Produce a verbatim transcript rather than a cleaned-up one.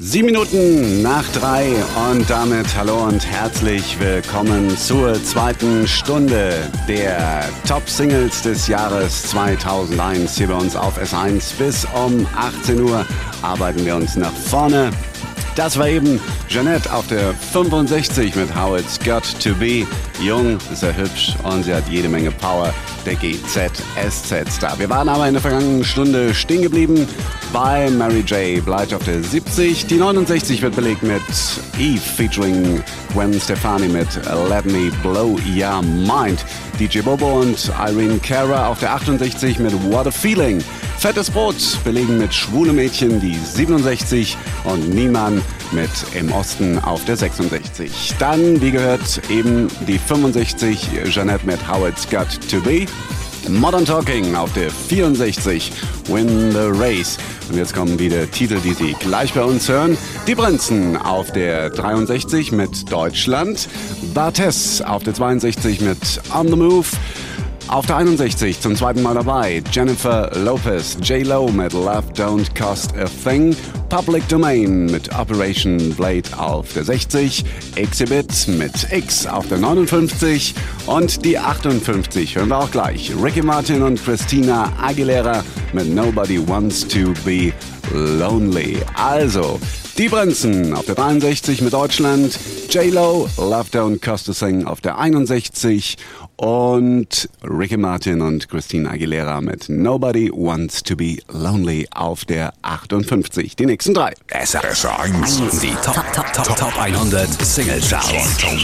Sieben Minuten nach drei und damit hallo und herzlich willkommen zur zweiten Stunde der Top-Singles des Jahres zweitausendeins. Hier bei uns auf S eins bis um achtzehn Uhr arbeiten wir uns nach vorne. Das war eben Jeanette auf der fünfundsechzig mit How It's Got To Be. Jung, sehr hübsch und sie hat jede Menge Power. Der G Z S Z-Star. Wir waren aber in der vergangenen Stunde stehen geblieben bei Mary J. Blige auf der siebzig. Die neunundsechzig wird belegt mit Eve featuring Gwen Stefani mit Let Me Blow Your Mind. D J Bobo und Irene Cara auf der achtundsechzig mit What a Feeling. Fettes Brot belegen mit Schwule Mädchen die siebenundsechzig und Niemann mit Im Osten auf der sechsundsechzig. Dann, wie gehört, eben die fünfundsechzig, Jeanette mit How It's Got To Be. Modern Talking auf der vierundsechzig, Win the Race. Und jetzt kommen wieder Titel, die Sie gleich bei uns hören. Die Prinzen auf der dreiundsechzig mit Deutschland. Barthes auf der zweiundsechzig mit On the Move. Auf der einundsechzig zum zweiten Mal dabei Jennifer Lopez, J-Lo mit Love Don't Cost a Thing, Public Domain mit Operation Blade auf der sechzig, Exhibit mit X auf der neunundfünfzig und die achtundfünfzig hören wir auch gleich. Ricky Martin und Christina Aguilera mit Nobody Wants to Be Lonely. Also, die Prinzen auf der dreiundsechzig mit Deutschland, J-Lo, Love Don't Cost a Thing auf der einundsechzig und Ricky Martin und Christina Aguilera mit Nobody Wants to Be Lonely auf der achtundfünfzig. Die nächsten drei. S R eins, die Top, Top, Top, Top hundert Single Charts.